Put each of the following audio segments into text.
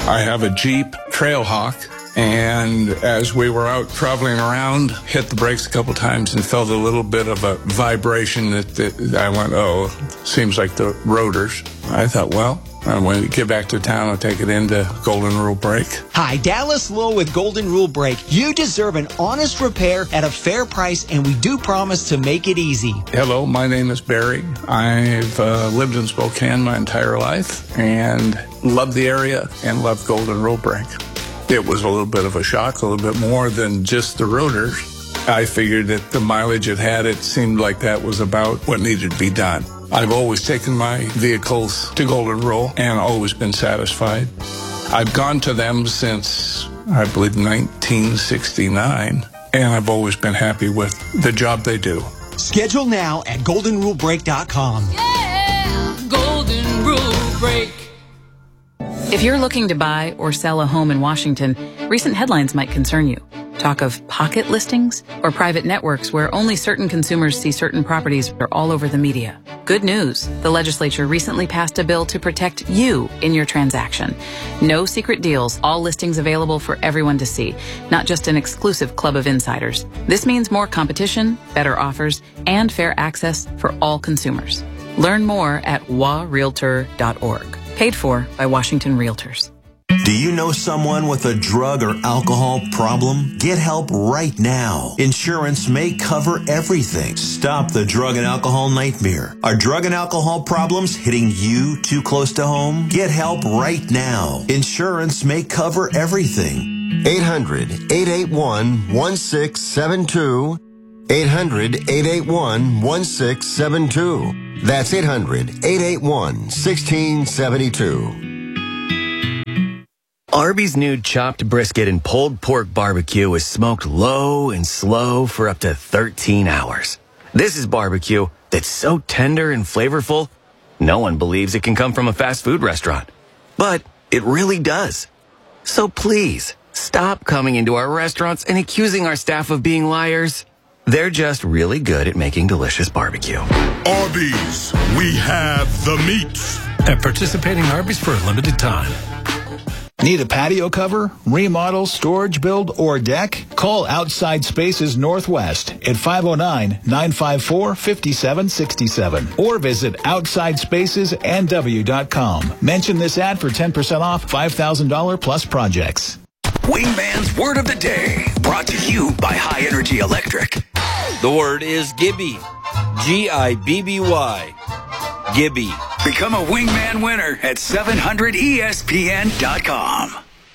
I have a Jeep Trailhawk, and as we were out traveling around, hit the brakes a couple times and felt a little bit of a vibration that I went, oh, seems like the rotors. I thought, well, when we get back to town, I'll take it into Golden Rule Brake. Hi, Dallas Lowe with Golden Rule Brake. You deserve an honest repair at a fair price, and we do promise to make it easy. Hello, my name is Barry. I've lived in Spokane my entire life and love the area and love Golden Rule Brake. It was a little bit of a shock, a little bit more than just the rotors. I figured that the mileage it had, it seemed like that was about what needed to be done. I've always taken my vehicles to Golden Rule and always been satisfied. I've gone to them since, I believe, 1969, and I've always been happy with the job they do. Schedule now at goldenrulebrake.com. Yeah, Golden Rule Brake. If you're looking to buy or sell a home in Washington, recent headlines might concern you. Talk of pocket listings or private networks where only certain consumers see certain properties are all over the media. Good news. The legislature recently passed a bill to protect you in your transaction. No secret deals, all listings available for everyone to see, not just an exclusive club of insiders. This means more competition, better offers, and fair access for all consumers. Learn more at warealtor.org. Paid for by Washington Realtors. Do you know someone with a drug or alcohol problem? Get help right now. Insurance may cover everything. Stop the drug and alcohol nightmare. Are drug and alcohol problems hitting you too close to home? Get help right now. Insurance may cover everything. 800-881-1672. 800-881-1672. That's 800-881-1672. Arby's new chopped brisket and pulled pork barbecue is smoked low and slow for up to 13 hours. This is barbecue that's so tender and flavorful, no one believes it can come from a fast food restaurant. But it really does. So please, stop coming into our restaurants and accusing our staff of being liars. They're just really good at making delicious barbecue. Arby's, we have the meats. At participating Arby's for a limited time. Need a patio cover, remodel, storage build, or deck? Call Outside Spaces Northwest at 509-954-5767 or visit OutsideSpacesNW.com. Mention this ad for 10% off $5,000 plus projects. Wingman's Word of the Day, brought to you by High Energy Electric. The word is Gibby. Gibby. Gibby. Become a Wingman winner at 700ESPN.com.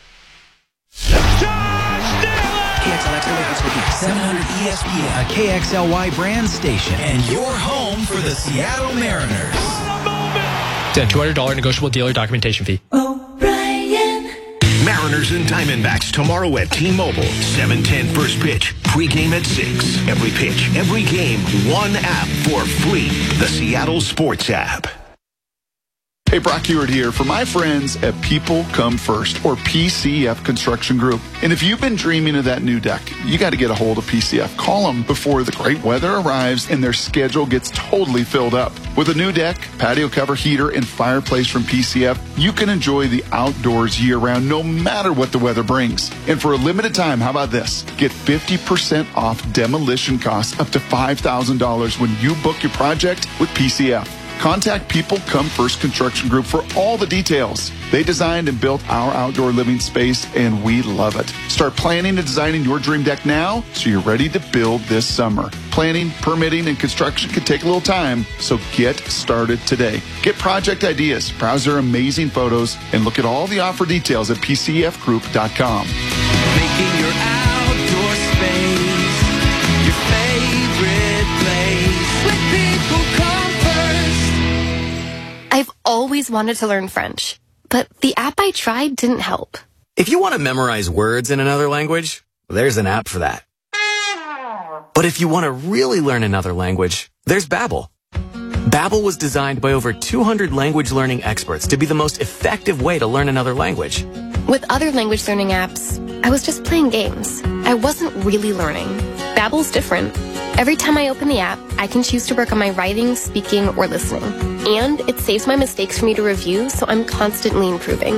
KXLX 700 ESPN, a KXLY brand station, and your home for the Seattle Mariners. It's a $200 negotiable dealer documentation fee. Mariners and Diamondbacks tomorrow at T-Mobile. 7:10 first pitch. Pre-game at 6. Every pitch, every game, one app for free. The Seattle Sports app. Hey, Brock Ewart here for my friends at People Come First, or PCF Construction Group. And if you've been dreaming of that new deck, you got to get a hold of PCF. Call them before the great weather arrives and their schedule gets totally filled up. With a new deck, patio cover, heater, and fireplace from PCF, you can enjoy the outdoors year-round no matter what the weather brings. And for a limited time, how about this? Get 50% off demolition costs up to $5,000 when you book your project with PCF. Contact People Come First Construction Group for all the details. They designed and built our outdoor living space, and we love it. Start planning and designing your dream deck now so you're ready to build this summer. Planning, permitting, and construction can take a little time, so get started today. Get project ideas, browse their amazing photos, and look at all the offer details at PCFgroup.com. Making your outdoor space your favorite place with People Come First. I've always wanted to learn French, but the app I tried didn't help. If you want to memorize words in another language, there's an app for that. But if you want to really learn another language, there's Babbel. Babbel was designed by over 200 language learning experts to be the most effective way to learn another language. With other language learning apps, I was just playing games. I wasn't really learning. Babbel's different. Every time I open the app, I can choose to work on my writing, speaking, or listening. And it saves my mistakes for me to review, so I'm constantly improving.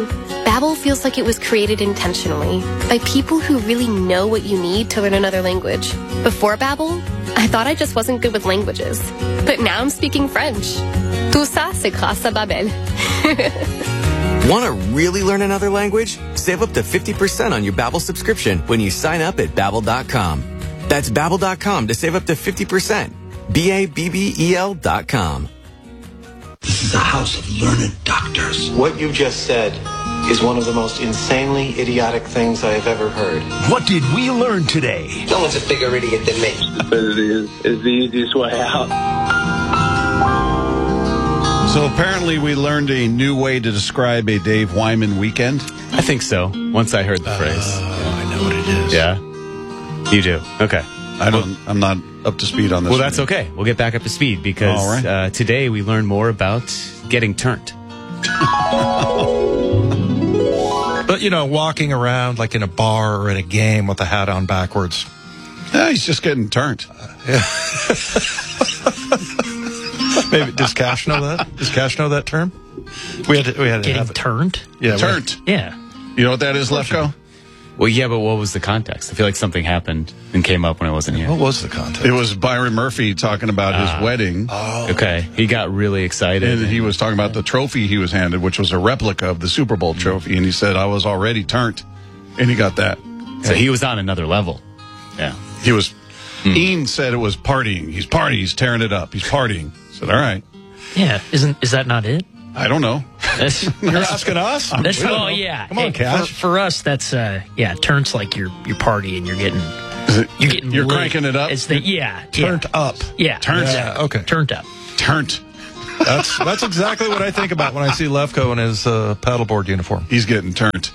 Babbel feels like it was created intentionally by people who really know what you need to learn another language. Before Babbel, I thought I just wasn't good with languages. But now I'm speaking French. Tout ça, c'est grâce à Babbel. Want to really learn another language? Save up to 50% on your Babbel subscription when you sign up at Babbel.com. That's Babbel.com to save up to 50%. Babbel.com. This is a house of learned doctors. What you just said is one of the most insanely idiotic things I have ever heard. What did we learn today? No one's a bigger idiot than me. Stupidity is the easiest way out. So apparently we learned a new way to describe a Dave Wyman weekend. I think so. Once I heard the phrase. I know what it is. Yeah? You do? Okay. I'm not up to speed on this. Well, that's okay. We'll get back up to speed because today we learned more about getting turned. But, walking around like in a bar or at a game with a hat on backwards. Yeah, he's just getting turned. Maybe does Cash know that? Does Cash know that term? We had to Getting have it. turned? Yeah, turned. Yeah. You know what that is, Lefko? Well, yeah, but what was the context? I feel like something happened and came up when I wasn't here. What was the context? It was Byron Murphy talking about his wedding. Oh. Okay. He got really excited. And he was talking about the trophy he was handed, which was a replica of the Super Bowl trophy. And he said, I was already turned. And he got that. So he was on another level. Yeah. He was. Ian said it was partying. He's partying. He's tearing it up. He's partying. I said, all right. Yeah. Is that not it? I don't know. You're asking us? Well, yeah. Come on, Cash. For us, that's turns like you're party and you're getting You're lit. cranking it up. It's turned up. Yeah. Turned. Yeah, okay. Turned up. Turned. That's exactly what I think about when I see Lefko in his paddleboard uniform. He's getting turned.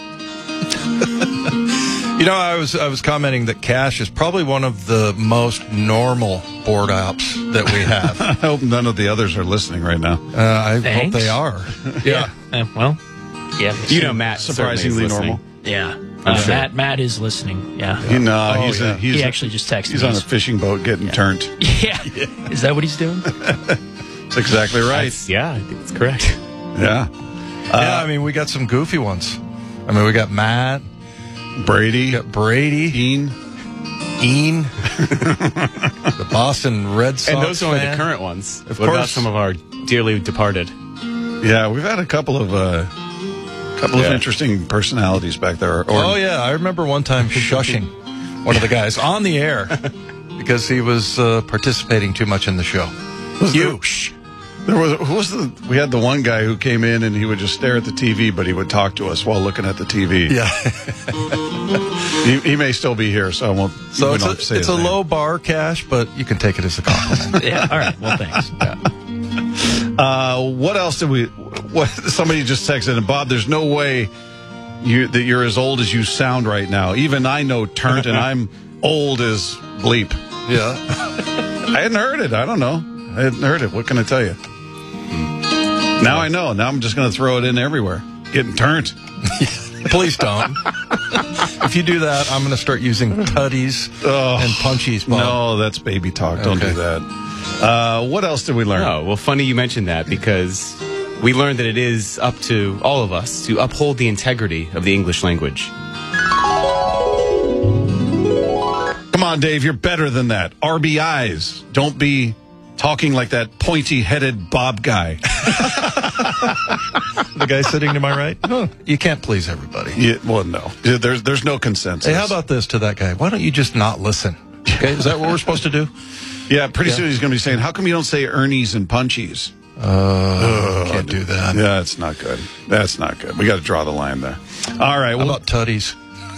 I was commenting that Cash is probably one of the most normal board apps that we have. I hope none of the others are listening right now. I hope they are. Yeah. Matt surprisingly normal. Yeah. Sure. Matt is listening. Yeah. He actually just texted me. He's on a fishing boat getting turned. Yeah. Is that what he's doing? That's exactly right. I think it's correct. Yeah. We got some goofy ones. We got Matt. Brady. We got Brady. Ian. The Boston Red Sox And those are only fan. the current ones. Of what about course. some of our dearly departed? Yeah, we've had a couple of interesting personalities back there. I remember one time shushing one of the guys on the air because he was participating too much in the show. We had the one guy who came in and he would just stare at the TV, but he would talk to us while looking at the TV. Yeah. he may still be here, so I won't. So it's a low bar, Cash, but you can take it as a compliment. Yeah. All right. Well, thanks. What else did we? Somebody just texted, and Bob, there's no way that you're as old as you sound right now. Even I know turnt, and I'm old as bleep. Yeah. I hadn't heard it. I don't know. I hadn't heard it. What can I tell you? Now I know. Now I'm just going to throw it in everywhere. Getting turned. Please don't. If you do that, I'm going to start using tutties and punchies. Bob. No, that's baby talk. Don't do that. What else did we learn? Oh, well, funny you mentioned that because we learned that it is up to all of us to uphold the integrity of the English language. Come on, Dave. You're better than that. RBIs. Don't be talking like that pointy-headed Bob guy. The guy sitting to my right? No, you can't please everybody. Yeah, well, no. There's no consensus. Hey, how about this to that guy? Why don't you just not listen? Okay, is that what we're supposed to do? Yeah, pretty soon he's going to be saying, how come you don't say Ernie's and Punchies? Can't do that. Yeah, it's not good. That's not good. We got to draw the line there. All right. How about tutties?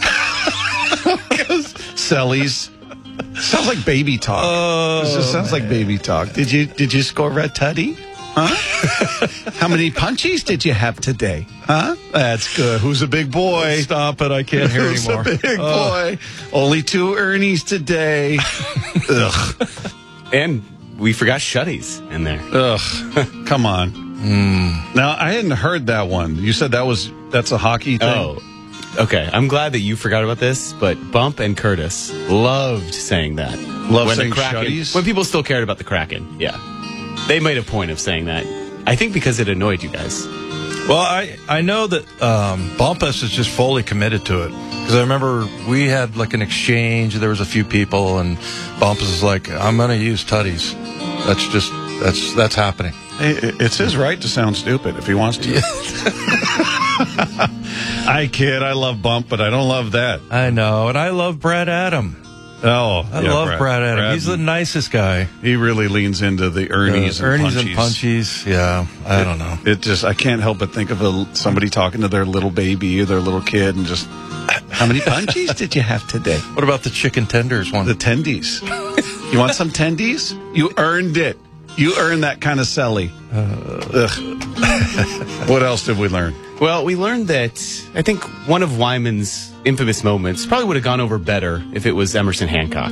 Sellies. Sounds like baby talk. This just sounds like baby talk. Did you score a tutty? Huh? How many punchies did you have today? Huh? That's good. Who's a big boy? Stop it. I can't hear anymore. Who's a big boy? Only 2 Ernies today. Ugh. And we forgot shutties in there. Ugh. Come on. Now, I hadn't heard that one. You said that's a hockey thing? Oh. Okay, I'm glad that you forgot about this, but Bump and Curtis loved saying that. Saying shutties? When people still cared about the Kraken, yeah. They made a point of saying that. I think because it annoyed you guys. Well, I know that Bumpus is just fully committed to it. Because I remember we had like an exchange. There was a few people, and Bumpus is like, I'm going to use tutties. That's happening. Hey, it's his right to sound stupid if he wants to. I kid. I love Bump, but I don't love that. I know. And I love Brad Adam. Oh, I love Brad Adam. He's the nicest guy. He really leans into the Ernie's and Punchies. Yeah, I don't know. I can't help but think of somebody talking to their little baby or their little kid and just, how many Punchies did you have today? What about the chicken tenders one? The tendies. You want some tendies? You earned it. You earned that kind of celly. What else did we learn? Well, we learned that I think one of Wyman's infamous moments probably would have gone over better if it was Emerson Hancock.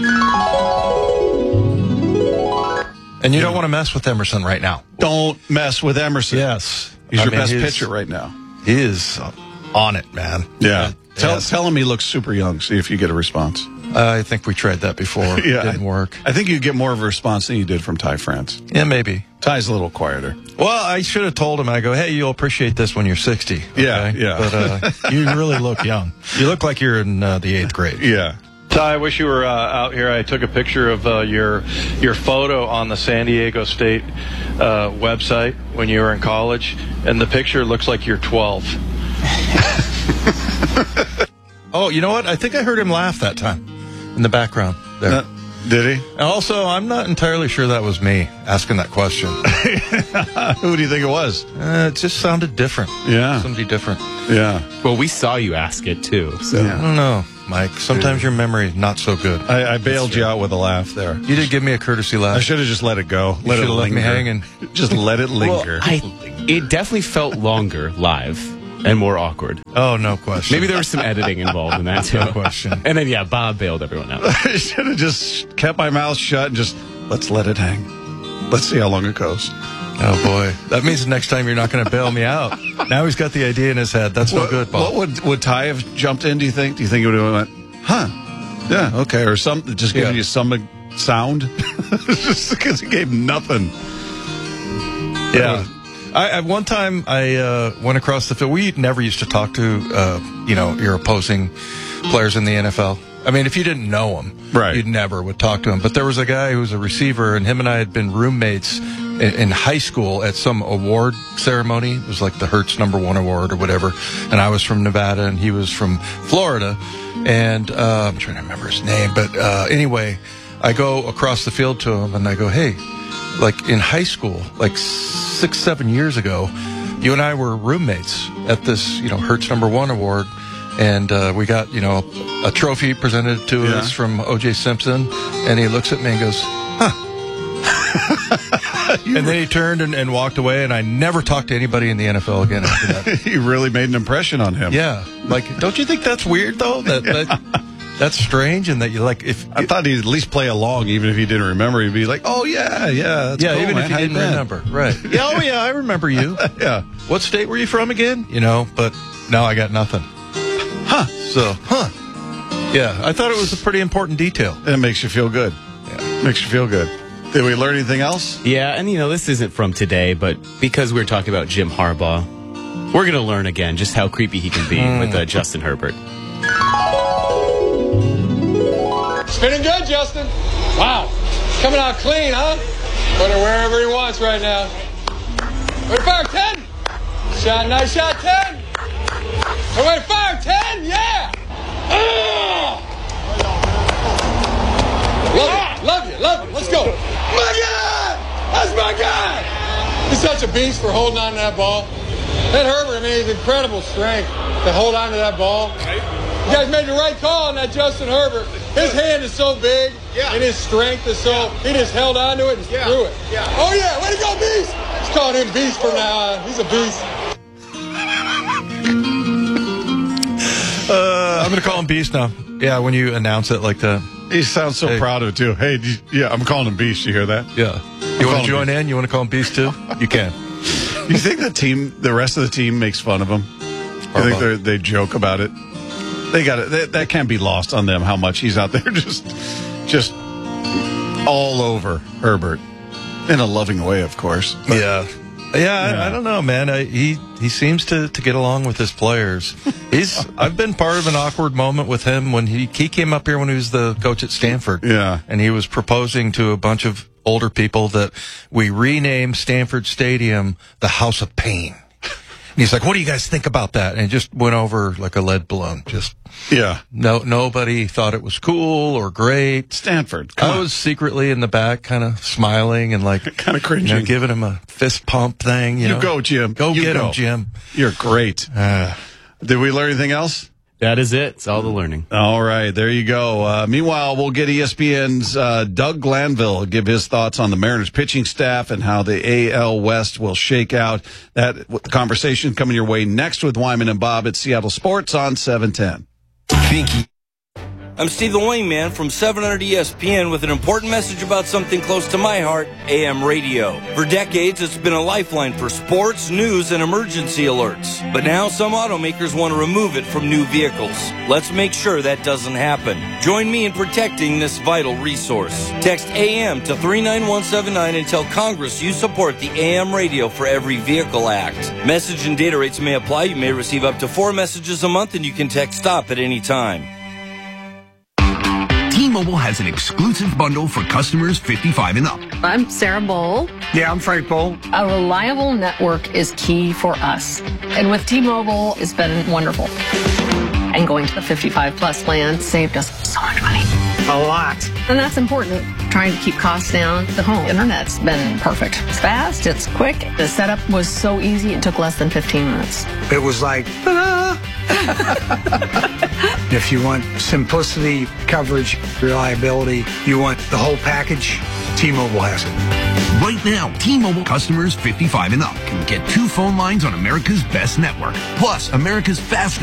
And you don't want to mess with Emerson right now. Don't mess with Emerson. Yes. He's your best pitcher right now. He is on it, man. Yeah. Tell him he looks super young. See if you get a response. I think we tried that before. Yeah, it didn't work. I think you get more of a response than you did from Ty France. Yeah, maybe. Ty's a little quieter. Well, I should have told him. I go, hey, you'll appreciate this when you're 60. Okay? Yeah. But you really look young. You look like you're in the 8th grade. Yeah. Ty, I wish you were out here. I took a picture of your photo on the San Diego State website when you were in college, and the picture looks like you're 12. Oh, you know what? I think I heard him laugh that time in the background there. Did he? And also, I'm not entirely sure that was me asking that question. Who do you think it was? It just sounded different. Yeah. Somebody different. Yeah. Well, we saw you ask it, too. So. I don't know, Mike. Sometimes your memory is not so good. I bailed you out with a laugh there. You did give me a courtesy laugh. I should have just let it go. Let it left me hanging. Just let it linger. Well, it definitely felt longer live. And more awkward. Oh, no question. Maybe there was some editing involved in that, too. No question. And then, Bob bailed everyone out. I should have just kept my mouth shut and just, let's let it hang. Let's see how long it goes. Oh, boy. That means the next time you're not going to bail me out. Now he's got the idea in his head. That's no good, Bob. What would Ty have jumped in, do you think? Do you think he would have went, huh? Yeah, okay. Or some, just giving you some sound? Just because he gave nothing. Yeah. At one time, I went across the field. We never used to talk to, your opposing players in the NFL. I mean, if you didn't know them, right, you never would talk to him. But there was a guy who was a receiver, and him and I had been roommates in high school at some award ceremony. It was like the Hertz #1 award or whatever. And I was from Nevada, and he was from Florida. And I'm trying to remember his name. But anyway, I go across the field to him, and I go, hey, like in high school, like 6-7 years ago, you and I were roommates at this, Hertz #1 award, and we got, a trophy presented to us from O.J. Simpson, and he looks at me and goes, huh. And then he turned and walked away, and I never talked to anybody in the NFL again after that. You really made an impression on him. Yeah. Like, don't you think that's weird, though? That's strange, and that you like. If I thought he'd at least play along, even if he didn't remember, he'd be like, "Oh yeah, that's cool, even man. if he didn't remember, right? Yeah, oh yeah, I remember you. Yeah, what state were you from again? But now I got nothing. Yeah, I thought it was a pretty important detail. It makes you feel good. Yeah, makes you feel good. Did we learn anything else? Yeah, and this isn't from today, but because we were talking about Jim Harbaugh, we're gonna learn again just how creepy he can be with Justin Herbert. Spinning good, Justin. Wow. Coming out clean, huh? Put it wherever he wants right now. Wait, fire, 10. Nice shot, 10. Wait, fire, 10. Yeah. Oh! Love you. Let's go. My God. That's my guy. He's such a beast for holding on to that ball. That Herbert, he's incredible strength to hold on to that ball. You guys made the right call on that Justin Herbert. His hand is so big, and his strength is so... He just held on to it and threw it. Yeah. Oh, yeah. Way to go, Beast. Let's call him Beast from now on. He's a beast. I'm going to call him Beast now. Yeah, when you announce it like that. He sounds so proud of it, too. Hey, I'm calling him Beast. You hear that? Yeah. You want to join in? You want to call him Beast, too? You can. You think the rest of the team makes fun of him? You think they joke about it? They got it. That can't be lost on them. How much he's out there, just all over Herbert, in a loving way, of course. Yeah, Yeah, I don't know, man. He seems to get along with his players. I've been part of an awkward moment with him when he came up here when he was the coach at Stanford. Yeah. And he was proposing to a bunch of older people that we rename Stanford Stadium the House of Pain. And he's like, what do you guys think about that? And it just went over like a lead balloon. Nobody thought it was cool or great. Stanford. I was secretly in the back kind of smiling and like kind of cringing. Giving him a fist pump thing. You know? Go, Jim. Go get him, Jim. You're great. Did we learn anything else? That is it. It's all the learning. All right, there you go. Meanwhile, we'll get ESPN's Doug Glanville give his thoughts on the Mariners pitching staff and how the AL West will shake out. That conversation coming your way next with Wyman and Bob at Seattle Sports on 710. Pinky. I'm Steve the Wingman from 700 ESPN with an important message about something close to my heart, AM radio. For decades, it's been a lifeline for sports, news, and emergency alerts. But now some automakers want to remove it from new vehicles. Let's make sure that doesn't happen. Join me in protecting this vital resource. Text AM to 39179 and tell Congress you support the AM Radio for Every Vehicle Act. Message and data rates may apply. You may receive up to 4 messages a month, and you can text STOP at any time. T-Mobile has an exclusive bundle for customers 55 and up. I'm Sarah Bowl. Yeah, I'm Frank Bowl. A reliable network is key for us. And with T-Mobile, it's been wonderful. And going to the 55-plus plan saved us so much money. A lot. And that's important. Trying to keep costs down. The home internet's been perfect. It's fast, it's quick. The setup was so easy, it took less than 15 minutes. It was like, ta-da! If you want simplicity, coverage, reliability, you want the whole package, T-Mobile has it. Right now, T-Mobile customers 55 and up can get 2 phone lines on America's best network, plus America's fastest